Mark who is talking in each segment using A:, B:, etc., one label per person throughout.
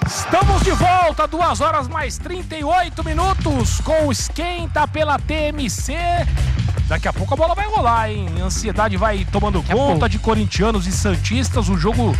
A: Estamos de volta, 2 horas mais 38 minutos com o Esquenta pela TMC. Daqui a pouco a bola vai rolar, hein? A ansiedade vai tomando conta de corintianos e santistas. Um jogo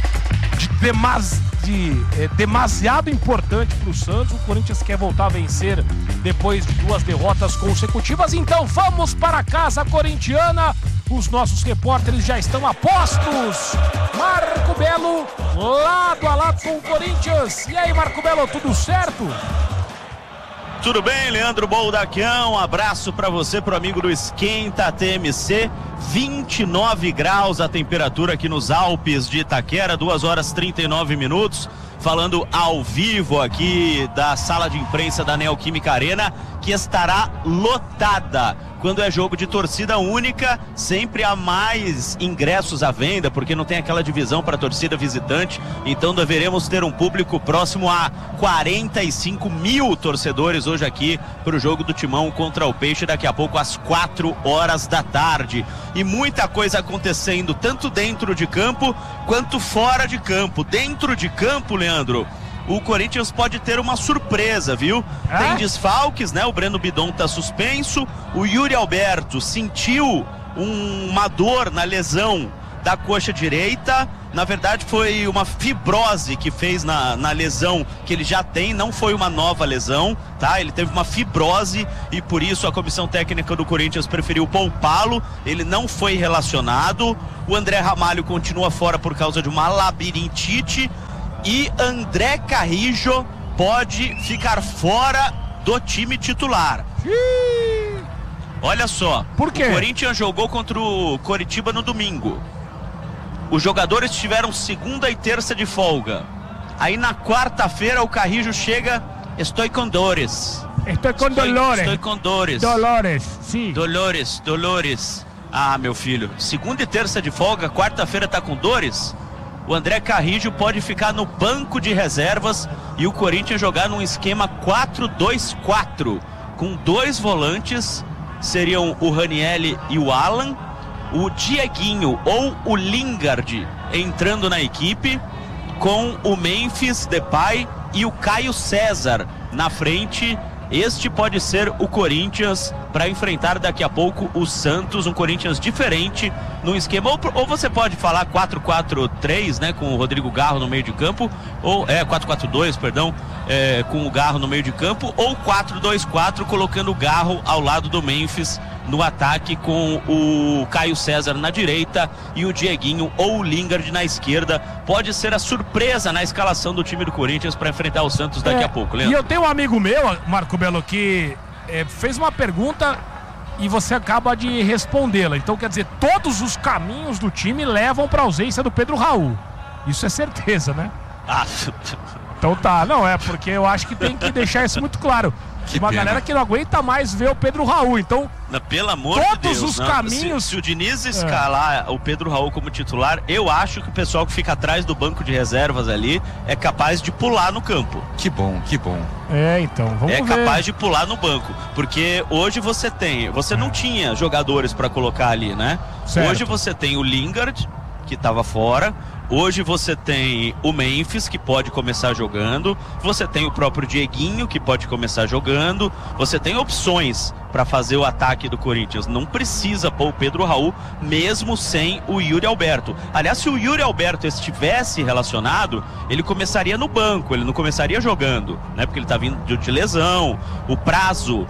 A: demasiado importante para o Santos. O Corinthians quer voltar a vencer depois de 2 derrotas consecutivas. Então vamos para a casa corintiana. Os nossos repórteres já estão a postos. Marco Belo, lado a lado com o Corinthians. E aí, Marco Belo, tudo certo?
B: Tudo bem, Leandro Boldaquião? Um abraço para você, pro amigo do Esquenta TMC. 29 graus a temperatura aqui nos Alpes de Itaquera, 2 horas 39 minutos. Falando ao vivo aqui da sala de imprensa da Neoquímica Arena, que estará lotada. Quando é jogo de torcida única, sempre há mais ingressos à venda, porque não tem aquela divisão para torcida visitante. Então deveremos ter um público próximo a 45 mil torcedores hoje aqui para o jogo do Timão contra o Peixe, daqui a pouco às 4 horas da tarde. E muita coisa acontecendo, tanto dentro de campo quanto fora de campo. Dentro de campo, Leandro, o Corinthians pode ter uma surpresa, viu? Tem desfalques, né? O Breno Bidon tá suspenso. O Yuri Alberto sentiu uma dor na lesão da coxa direita. Na verdade foi uma fibrose que fez na lesão que ele já tem, não foi uma nova lesão, tá? Ele teve uma fibrose e por isso a comissão técnica do Corinthians preferiu poupá-lo. Ele não foi relacionado. O André Ramalho continua fora por causa de uma labirintite. E André Carrijo pode ficar fora do time titular. Olha só,
A: por quê?
B: O Corinthians jogou contra o Coritiba no domingo. Os jogadores tiveram segunda e terça de folga. Aí na quarta-feira o Carrijo chega, estou com dores.
A: Estou com dolores.
B: Estou com dores.
A: Dolores, sim.
B: Dolores. Ah, meu filho, segunda e terça de folga, quarta-feira tá com dores? O André Carrijo pode ficar no banco de reservas e o Corinthians jogar num esquema 4-2-4, com 2 volantes, seriam o Ranielli e o Alan, o Dieguinho ou o Lingard entrando na equipe, com o Memphis Depay e o Caio César na frente. Este pode ser o Corinthians para enfrentar daqui a pouco o Santos, um Corinthians diferente no esquema, ou você pode falar 4-4-3, né, com o Rodrigo Garro no meio de campo, ou 4-4-2, perdão, com o Garro no meio de campo, ou 4-2-4 colocando o Garro ao lado do Memphis no ataque, com o Caio César na direita e o Dieguinho ou o Lingard na esquerda. Pode ser a surpresa na escalação do time do Corinthians para enfrentar o Santos daqui a pouco, Leandro.
A: E eu tenho um amigo meu, Marco Belo, que fez uma pergunta e você acaba de respondê-la. Então, quer dizer, todos os caminhos do time levam para a ausência do Pedro Raul. Isso é certeza, né? Então tá, não é, porque eu acho que tem que deixar isso muito claro. Uma galera que não aguenta mais ver o Pedro Raul, então...
B: Pelo amor de Deus,
A: todos os caminhos...
B: Se o Diniz escalar o Pedro Raul como titular, eu acho que o pessoal que fica atrás do banco de reservas ali é capaz de pular no campo.
C: Que bom.
A: Então, vamos ver.
B: É capaz de pular no banco, porque hoje você não tinha jogadores para colocar ali, né?
A: Certo.
B: Hoje você tem o Lingard, que estava fora. Hoje você tem o Memphis, que pode começar jogando. Você tem o próprio Dieguinho, que pode começar jogando. Você tem opções para fazer o ataque do Corinthians. Não precisa pôr o Pedro Raul, mesmo sem o Yuri Alberto. Aliás, se o Yuri Alberto estivesse relacionado, ele começaria no banco, ele não começaria jogando, né? Porque ele está vindo de lesão. O prazo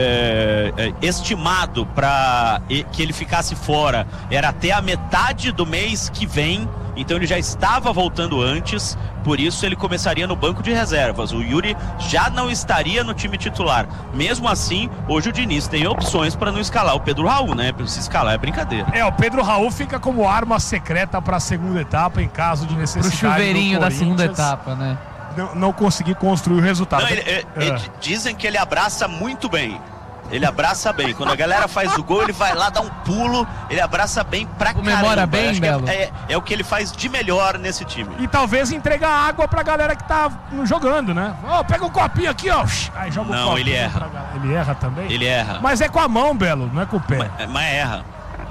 B: estimado para que ele ficasse fora era até a metade do mês que vem. Então ele já estava voltando antes, por isso ele começaria no banco de reservas. O Yuri já não estaria no time titular. Mesmo assim, hoje o Diniz tem opções para não escalar o Pedro Raul, né? Se escalar é brincadeira.
A: O Pedro Raul fica como arma secreta para a segunda etapa em caso de necessidade.
D: Pro chuveirinho da segunda etapa, né?
A: Não conseguir construir o resultado.
B: Dizem que ele abraça muito bem. Ele abraça bem. Quando a galera faz o gol, ele vai lá, dá um pulo. Ele abraça bem pra caramba.
D: Comemora bem, Belo.
B: É o que ele faz de melhor nesse time.
A: E talvez entregar água pra galera que tá jogando, né? Pega um copinho aqui, ó. Aí joga um copinho.
B: Ele erra.
A: Ele erra também?
B: Ele erra.
A: Mas é com a mão, Belo, não é com o pé.
B: Mas erra.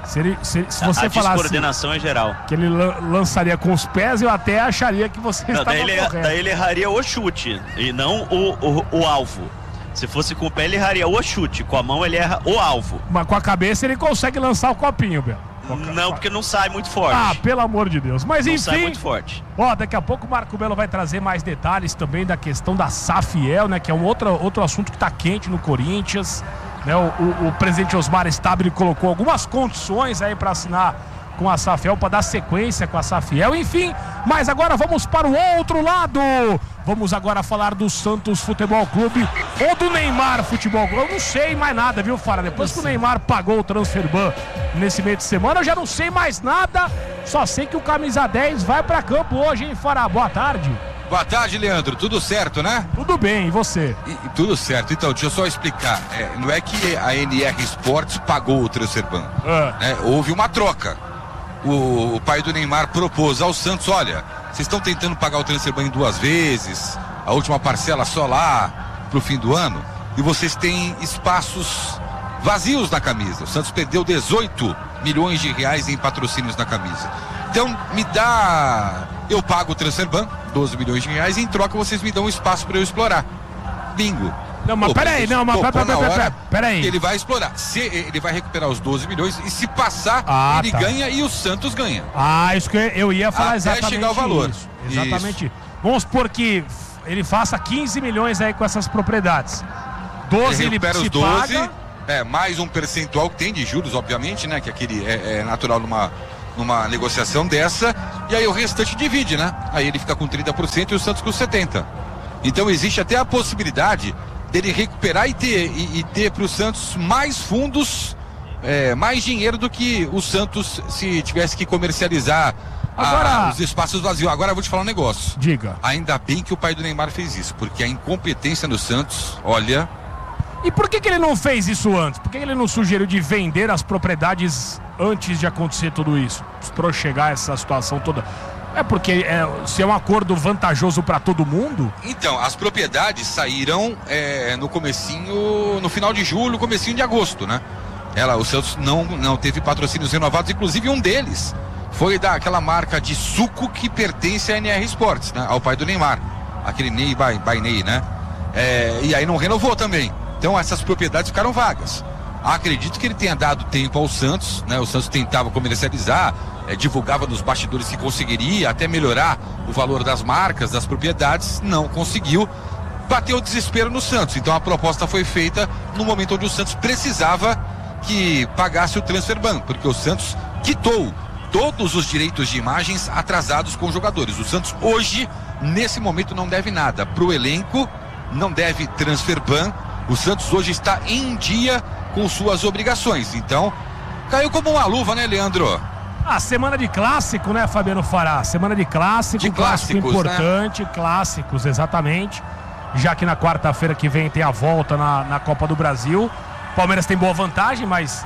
A: Se você
B: a
A: falasse
B: descoordenação é geral.
A: que ele lançaria com os pés, eu até acharia que você estava correto.
B: Daí ele erraria o chute e não o alvo. Se fosse com o pé, ele erraria o chute. Com a mão, ele erra o alvo.
A: Mas com a cabeça, ele consegue lançar o copinho, Belo.
B: Não, porque não sai muito forte.
A: Ah, pelo amor de Deus. Mas
B: não
A: enfim,
B: sai muito forte.
A: Ó, daqui a pouco o Marco Belo vai trazer mais detalhes também da questão da Safiel, né? Que é um outro assunto que tá quente no Corinthians, né? O presidente Osmar Stabile colocou algumas condições aí para assinar com a Safiel, para dar sequência com a Safiel, enfim. Mas agora vamos para o outro lado. Vamos agora falar do Santos Futebol Clube ou do Neymar Futebol Clube. Eu não sei mais nada, viu, Fara? Depois que o Neymar pagou o transfer ban nesse meio de semana, eu já não sei mais nada. Só sei que o camisa 10 vai para campo hoje, hein, Fara? Boa tarde.
C: Boa tarde, Leandro. Tudo certo, né?
A: Tudo bem, e você?
C: Tudo certo. Então, deixa eu só explicar. Não é que a NR Sports pagou o transfer ban. Né? Houve uma troca. O pai do Neymar propôs ao Santos, olha, vocês estão tentando pagar o transfer ban em 2 vezes, a última parcela só lá pro fim do ano, e vocês têm espaços vazios na camisa. O Santos perdeu 18 milhões de reais em patrocínios na camisa. Então, eu pago o transfer ban, 12 milhões de reais, e em troca vocês me dão um espaço para eu explorar. Bingo.
A: Não, mas peraí, peraí.
C: Ele vai explorar. Ele vai recuperar os 12 milhões e se passar, ele ganha e o Santos ganha.
A: Isso que eu ia falar. Até exatamente
C: chegar ao valor.
A: Isso. Exatamente. Isso. Vamos supor que ele faça 15 milhões aí com essas propriedades. 12 ele recupera os 12, paga.
C: Mais um percentual que tem de juros, obviamente, né? Que aquele é natural numa negociação dessa. E aí o restante divide, né? Aí ele fica com 30% e o Santos com 70%. Então existe até a possibilidade dele recuperar e ter para o Santos mais fundos, mais dinheiro do que o Santos se tivesse que comercializar os espaços vazios. Agora eu vou te falar um negócio.
A: Diga.
C: Ainda bem que o pai do Neymar fez isso, porque a incompetência no Santos, olha...
A: E por que ele não fez isso antes? Por que ele não sugeriu de vender as propriedades antes de acontecer tudo isso? Para chegar a essa situação toda... Porque se é um acordo vantajoso para todo mundo.
C: Então, as propriedades saíram no final de julho, comecinho de agosto, né? O Santos não teve patrocínios renovados, inclusive um deles foi daquela marca de suco que pertence à NR Sports, né? Ao pai do Neymar, aquele Ney by Ney, né? E aí não renovou também. Então essas propriedades ficaram vagas. Acredito que ele tenha dado tempo ao Santos, né? O Santos tentava comercializar, divulgava nos bastidores que conseguiria até melhorar o valor das marcas, das propriedades, não conseguiu. Bateu o desespero no Santos. Então a proposta foi feita no momento onde o Santos precisava que pagasse o transfer ban, porque o Santos quitou todos os direitos de imagens atrasados com os jogadores. O Santos hoje, nesse momento, não deve nada pro elenco, não deve transfer ban. O Santos hoje está em dia com suas obrigações. Então, caiu como uma luva, né, Leandro?
A: Semana de clássico, né, Fabiano Fará? Semana de clássico, clássico importante, né? Clássicos, exatamente. Já que na quarta-feira que vem tem a volta na Copa do Brasil. Palmeiras tem boa vantagem, mas...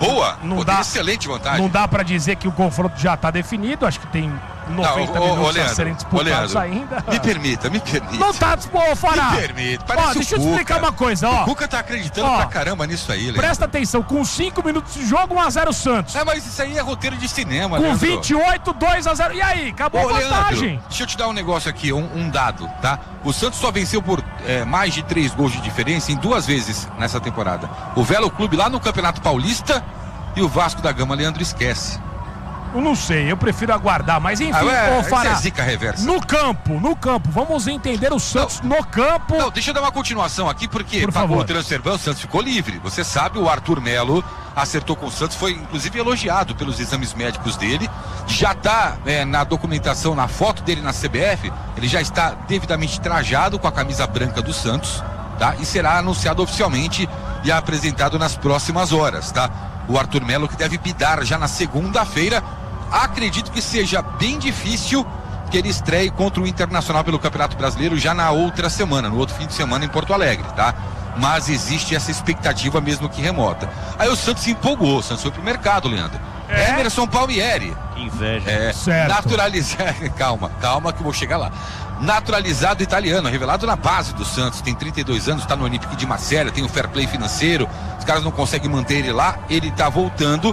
C: Excelente vantagem.
A: Não dá pra dizer que o confronto já tá definido. Acho que tem 90 minutos
C: Leandro,
A: a serem disputados ainda.
C: Me permita.
A: Não tá disposto, Fará.
C: Me permita.
A: Deixa eu te explicar uma coisa, ó.
C: O Cuca tá acreditando pra caramba nisso aí, Leandro.
A: Presta atenção, com 5 minutos de jogo, 1-0 Santos.
C: Mas isso aí é roteiro de cinema,
A: com
C: Leandro.
A: 28, 2-0. E aí, acabou a vantagem.
C: Leandro, deixa eu te dar um negócio aqui, um dado, tá? O Santos só venceu por mais de 3 gols de diferença em 2 vezes nessa temporada. O Velo Clube lá no Campeonato Paulista e o Vasco da Gama, Leandro, esquece.
A: Eu não sei, eu prefiro aguardar, mas enfim, Fará,
C: zica reversa.
A: no campo, vamos entender o Santos no campo.
C: Não, deixa eu dar uma continuação aqui, porque pagou o transfer ban, o Santos ficou livre. Você sabe, o Arthur Melo acertou com o Santos, foi inclusive elogiado pelos exames médicos dele, já está na documentação, na foto dele na CBF, ele já está devidamente trajado com a camisa branca do Santos, tá? E será anunciado oficialmente e apresentado nas próximas horas, tá? O Arthur Melo que deve bidar já na segunda-feira. Acredito que seja bem difícil que ele estreie contra o Internacional pelo Campeonato Brasileiro já na outra semana, no outro fim de semana em Porto Alegre, tá? Mas existe essa expectativa mesmo que remota. Aí o Santos se empolgou, o Santos foi pro mercado, Leandro. Emerson Palmieri.
B: Inveja.
A: Certo.
C: Naturalizado. Calma que eu vou chegar lá. Naturalizado italiano, revelado na base do Santos, tem 32 anos, está no Olympique de Marselha, tem o fair play financeiro, os caras não conseguem manter ele lá, ele tá voltando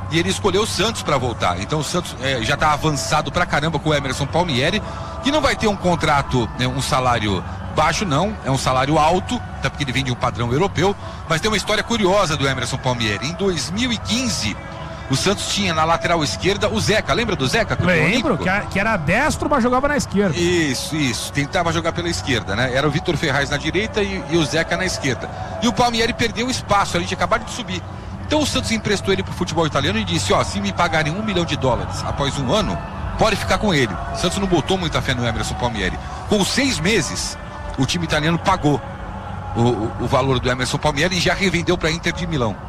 C: e ele escolheu o Santos para voltar. Então o Santos já está avançado pra caramba com o Emerson Palmieri, que não vai ter um contrato, um salário baixo não, é um salário alto, até porque ele vem de um padrão europeu, mas tem uma história curiosa do Emerson Palmieri. Em 2015, o Santos tinha na lateral esquerda o Zeca, lembra do Zeca?
A: Lembro, que era destro, mas jogava na esquerda.
C: Isso, tentava jogar pela esquerda, né? Era o Vitor Ferraz na direita e o Zeca na esquerda. E o Palmieri perdeu espaço, ali tinha acabado de subir. Então o Santos emprestou ele pro futebol italiano e disse, se me pagarem $1 milhão após um ano, pode ficar com ele. O Santos não botou muita fé no Emerson Palmieri. Com 6 meses, o time italiano pagou o valor do Emerson Palmieri e já revendeu para Inter de Milão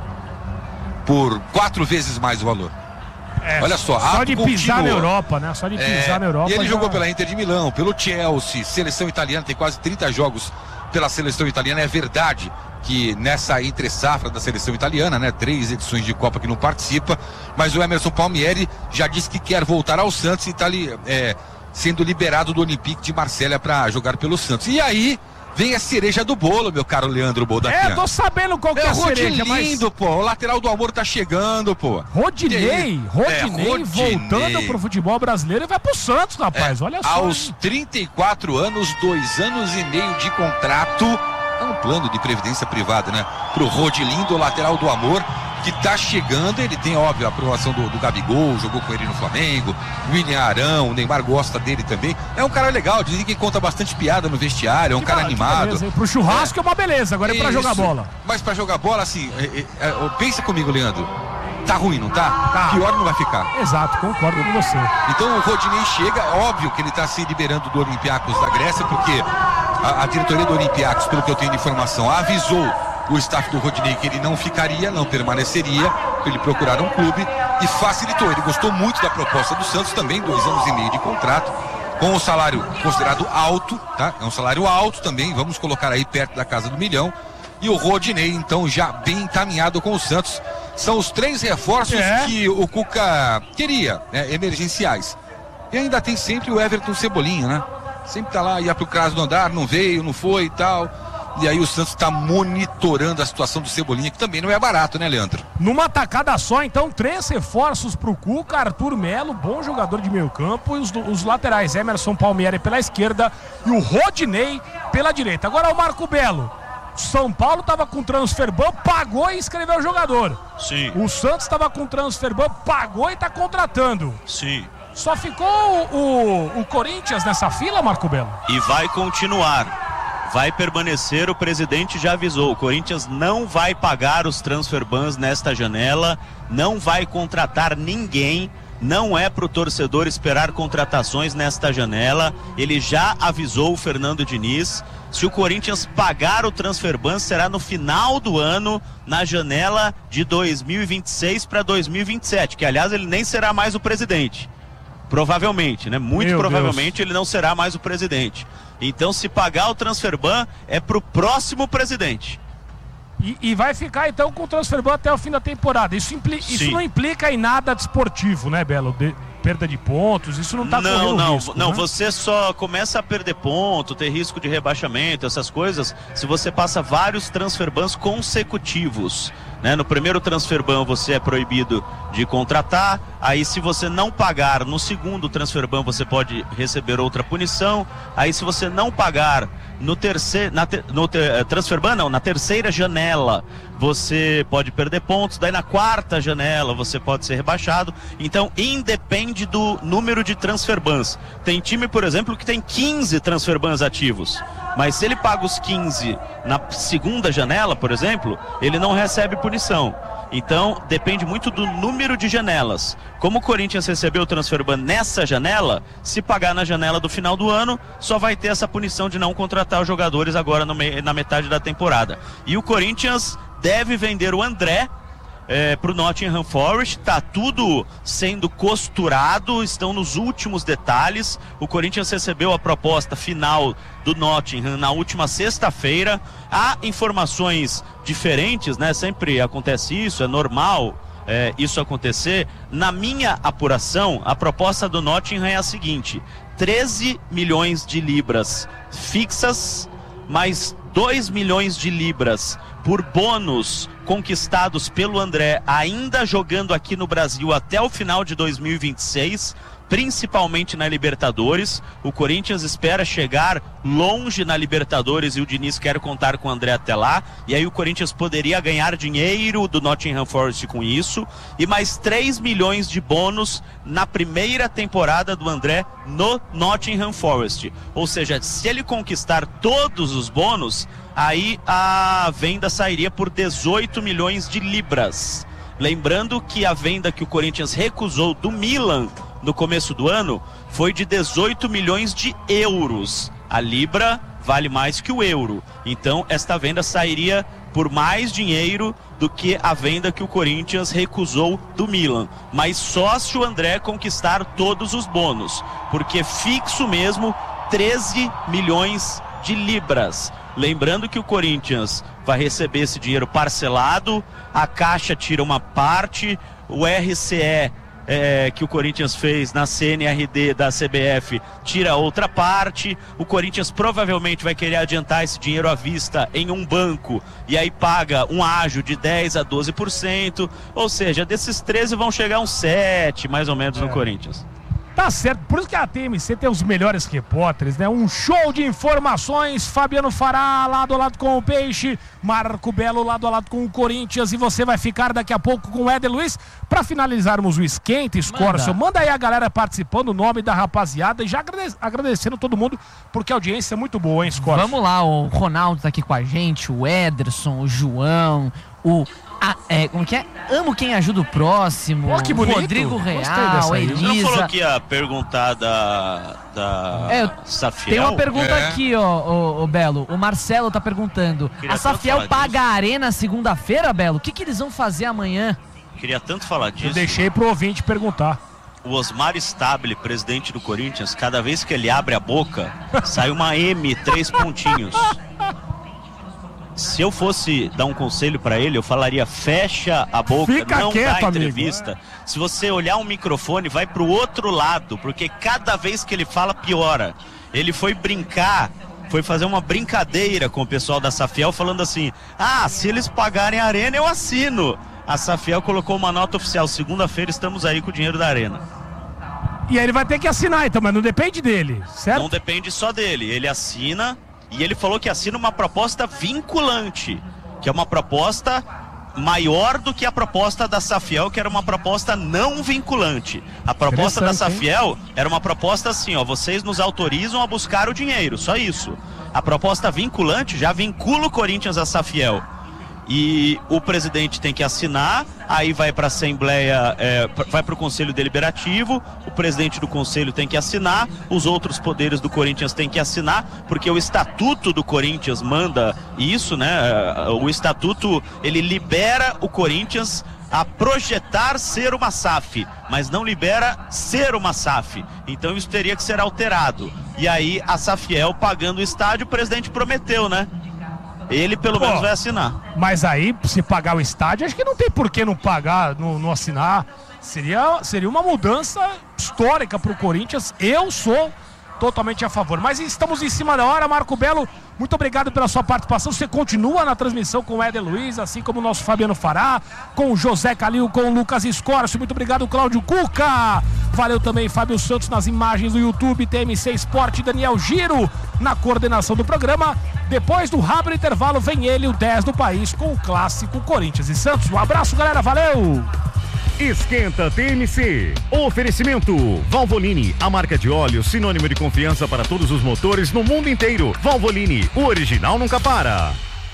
C: por 4 vezes mais o valor. Olha só
A: de pisar na Europa, né? Só de pisar na Europa.
C: E ele jogou pela Inter de Milão, pelo Chelsea, seleção italiana, tem quase 30 jogos pela seleção italiana. É verdade que nessa entre-safra da seleção italiana, né, 3 edições de Copa que não participa, mas o Emerson Palmieri já disse que quer voltar ao Santos e está ali sendo liberado do Olympique de Marselha para jogar pelo Santos. E aí vem a cereja do bolo, meu caro Leandro Boldaquian.
A: Tô sabendo qual que é a cereja,
C: lindo, pô. O lateral do amor tá chegando, pô.
A: Rodinei voltando pro futebol brasileiro e vai pro Santos, rapaz. Olha só.
C: Aos 34 anos, 2 anos e meio de contrato. É um plano de previdência privada, né? Pro Rodilindo, o lateral do amor, que tá chegando. Ele tem, óbvio, a aprovação do Gabigol, jogou com ele no Flamengo, William Arão, o Neymar gosta dele também. É um cara legal, dizem que conta bastante piada no vestiário, é um cara animado.
A: Beleza, pro churrasco é uma beleza, agora é pra jogar bola.
C: Mas pra jogar bola, assim, pensa comigo, Leandro. Tá ruim, não tá? Pior não vai ficar.
A: Exato, concordo com você.
C: Então o Rodinei chega, óbvio que ele tá se liberando do Olympiacos da Grécia, porque a diretoria do Olympiacos, pelo que eu tenho de informação, avisou o staff do Rodinei que ele não ficaria, não permaneceria, para ele procurar um clube, e facilitou. Ele gostou muito da proposta do Santos também, 2 anos e meio de contrato, com o salário considerado alto, tá? É um salário alto também, vamos colocar aí perto da casa do $1 milhão. E o Rodinei, então, já bem encaminhado com o Santos. São os 3 reforços que o Cuca queria, né, emergenciais. E ainda tem sempre o Everton Cebolinha, né? Sempre tá lá, ia pro Krasnodar, não veio, não foi e tal. E aí o Santos tá monitorando a situação do Cebolinha, que também não é barato, né, Leandro?
A: Numa tacada só, então, 3 reforços pro Cuca: Arthur Melo, bom jogador de meio campo, e os laterais, Emerson Palmieri pela esquerda e o Rodinei pela direita. Agora o Marco Belo. São Paulo estava com transfer ban, pagou e inscreveu o jogador.
B: Sim.
A: O Santos estava com transfer ban, pagou e está contratando.
B: Sim.
A: Só ficou o Corinthians nessa fila, Marco Belo?
B: E vai continuar. Vai permanecer, o presidente já avisou. O Corinthians não vai pagar os transfer bans nesta janela, não vai contratar ninguém. Não é para o torcedor esperar contratações nesta janela. Ele já avisou o Fernando Diniz. Se o Corinthians pagar o transfer ban, será no final do ano, na janela de 2026 para 2027, que aliás ele nem será mais o presidente. Provavelmente, né? Muito provavelmente ele não será mais o presidente. Então, se pagar o transfer ban, é para o próximo presidente.
A: E vai ficar então com o transfer ban até o fim da temporada. Isso não implica em nada desportivo, né, Belo? Perda de pontos, isso não está correndo risco,
B: não,
A: né?
B: Você só começa a perder ponto, ter risco de rebaixamento, essas coisas, se você passa vários transfer bans consecutivos, né? No primeiro transfer ban você é proibido de contratar, aí se você não pagar no segundo transfer ban você pode receber outra punição, aí se você não pagar no terceiro, transfer ban não, na terceira janela você pode perder pontos, daí na quarta janela você pode ser rebaixado. Então independe do número de transfer bans. Tem time, por exemplo, que tem 15 transfer bans ativos, mas se ele paga os 15 na segunda janela, por exemplo, ele não recebe punição. Então depende muito do número de janelas. Como o Corinthians recebeu o transfer ban nessa janela, se pagar na janela do final do ano, só vai ter essa punição de não contratar os jogadores agora na metade da temporada. E o Corinthians deve vender o André para o Nottingham Forest. Está tudo sendo costurado, estão nos últimos detalhes. O Corinthians recebeu a proposta final do Nottingham na última sexta-feira. Há informações diferentes, né? Sempre acontece isso, é normal isso acontecer. Na minha apuração, a proposta do Nottingham é a seguinte: 13 milhões de libras fixas, mais 2 milhões de libras por bônus conquistados pelo André, ainda jogando aqui no Brasil até o final de 2026, principalmente na Libertadores. O Corinthians espera chegar longe na Libertadores e o Diniz quer contar com o André até lá, e aí o Corinthians poderia ganhar dinheiro do Nottingham Forest com isso, e mais 3 milhões de bônus na primeira temporada do André no Nottingham Forest. Ou seja, se ele conquistar todos os bônus, aí a venda sairia por 18 milhões de libras. Lembrando que a venda que o Corinthians recusou do Milan no começo do ano foi de 18 milhões de euros. A libra vale mais que o euro. Então esta venda sairia por mais dinheiro do que a venda que o Corinthians recusou do Milan. Mas só se o André conquistar todos os bônus, porque fixo mesmo 13 milhões de libras. Lembrando que o Corinthians vai receber esse dinheiro parcelado, a Caixa tira uma parte, o RCE que o Corinthians fez na CNRD da CBF tira outra parte, o Corinthians provavelmente vai querer adiantar esse dinheiro à vista em um banco e aí paga um ágio de 10% a 12%, ou seja, desses 13 vão chegar uns 7 mais ou menos no Corinthians.
A: Tá certo, por isso que a TMC tem os melhores repórteres, né? Um show de informações, Fabiano Fará lado a lado com o Peixe, Marco Belo lado a lado com o Corinthians, e você vai ficar daqui a pouco com o Éder Luiz para finalizarmos o Esquenta, Escórcio. Manda aí a galera participando, o nome da rapaziada, e já agradecendo todo mundo, porque a audiência é muito boa, hein, Escórcio?
D: Vamos lá, o Ronaldo tá aqui com a gente, o Ederson, o João, como que é? Amo quem ajuda o próximo.
A: Oh, que bonito.
D: Rodrigo Real, Elisa.
B: Você não falou que ia perguntar da Safiel?
D: Tem uma pergunta aqui, ó, Belo. O Marcelo tá perguntando. A Safiel paga a arena segunda-feira, Belo? O que eles vão fazer amanhã?
B: Queria tanto falar disso.
A: Eu deixei pro ouvinte perguntar.
B: O Osmar Stabile, presidente do Corinthians, cada vez que ele abre a boca, sai uma M, 3 pontinhos. Se eu fosse dar um conselho pra ele, eu falaria: fecha a boca, não dá entrevista. Amigo. Se você olhar um microfone, vai pro outro lado, porque cada vez que ele fala, piora. Ele foi brincar, foi fazer uma brincadeira com o pessoal da Safiel, falando assim: se eles pagarem a arena, eu assino. A Safiel colocou uma nota oficial: segunda-feira estamos aí com o dinheiro da arena.
A: E aí ele vai ter que assinar, então, mas não depende dele, certo?
B: Não depende só dele, ele assina. E ele falou que assina uma proposta vinculante, que é uma proposta maior do que a proposta da Safiel, que era uma proposta não vinculante. A proposta da Safiel era uma proposta assim, vocês nos autorizam a buscar o dinheiro, só isso. A proposta vinculante já vincula o Corinthians à Safiel. E o presidente tem que assinar, aí vai para a Assembleia, vai para o Conselho Deliberativo, o presidente do Conselho tem que assinar, os outros poderes do Corinthians têm que assinar, porque o Estatuto do Corinthians manda isso, né? O Estatuto, ele libera o Corinthians a projetar ser uma SAF, mas não libera ser uma SAF. Então isso teria que ser alterado. E aí a Safiel pagando o estádio, o presidente prometeu, né? Ele pelo menos vai assinar.
A: Mas aí, se pagar o estádio, acho que não tem por que não pagar, não assinar. Seria uma mudança histórica para o Corinthians. Eu sou totalmente a favor. Mas estamos em cima da hora, Marco Belo. Muito obrigado pela sua participação. Você continua na transmissão com o Éder Luiz, assim como o nosso Fabiano Fará, com o José Calil, com o Lucas Escórcio. Muito obrigado, Cláudio Cuca. Valeu também, Fábio Santos, nas imagens do YouTube, TMC Esporte, Daniel Giro na coordenação do programa. Depois do rápido intervalo, vem ele, o 10 do país, com o clássico Corinthians e Santos. Um abraço, galera. Valeu!
E: Esquenta TMC. Oferecimento Valvoline, a marca de óleo sinônimo de confiança para todos os motores no mundo inteiro. Valvoline, o original nunca para.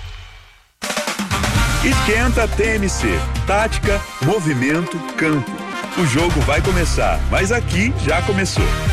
F: Esquenta TMC. Tática, movimento, campo. O jogo vai começar, mas aqui já começou.